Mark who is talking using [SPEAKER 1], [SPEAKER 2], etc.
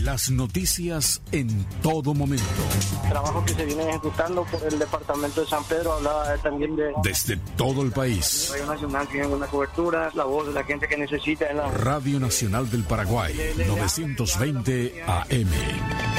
[SPEAKER 1] Las noticias en todo momento.
[SPEAKER 2] El trabajo que se viene ejecutando por el departamento de San Pedro hablaba también de...
[SPEAKER 1] Desde todo el país.
[SPEAKER 2] Radio Nacional tiene una cobertura, la voz de la gente que necesita.
[SPEAKER 1] Radio Nacional del Paraguay, 920 AM.